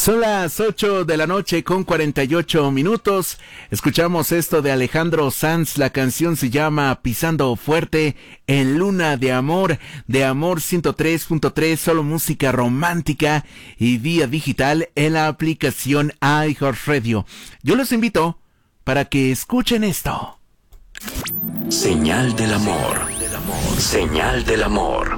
Son las 8 de la noche con 48 minutos. Escuchamos esto de Alejandro Sanz. La canción se llama Pisando Fuerte en Luna de Amor 103.3, solo música romántica y vía digital en la aplicación iHeartRadio. Yo los invito para que escuchen esto. Señal del amor. Señal del amor.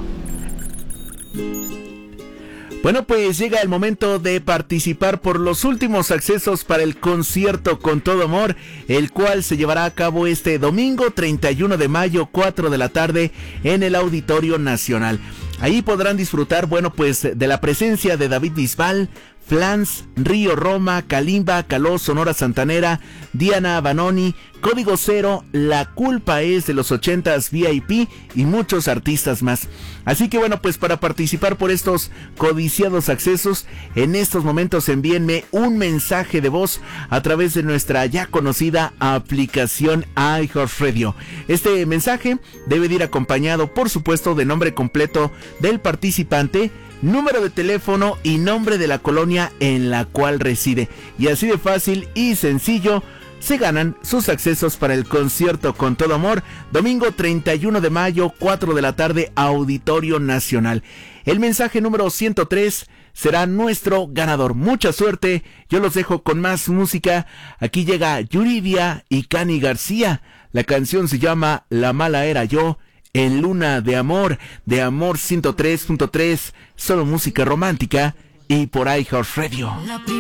Bueno, pues llega el momento de participar por los últimos accesos para el concierto Con Todo Amor, el cual se llevará a cabo este domingo 31 de mayo, 4 de la tarde, en el Auditorio Nacional. Ahí podrán disfrutar, bueno, pues de la presencia de David Bisbal, Flans, Río Roma, Kalimba, Caló, Sonora Santanera, Diana Banoni, Código Cero, La Culpa Es de los 80s VIP y muchos artistas más. Así que bueno, pues para participar por estos codiciados accesos, en estos momentos envíenme un mensaje de voz a través de nuestra ya conocida aplicación iHeartRadio. Este mensaje debe de ir acompañado, por supuesto, de nombre completo del participante, número de teléfono y nombre de la colonia en la cual reside. Y así de fácil y sencillo se ganan sus accesos para el concierto Con Todo Amor, domingo 31 de mayo, 4 de la tarde, Auditorio Nacional. El mensaje número 103 será nuestro ganador. Mucha suerte, yo los dejo con más música. Aquí llega Yuridia y Cani García. La canción se llama La Mala Era Yo, en Luna de Amor 103.3, solo música romántica y por iHeartRadio.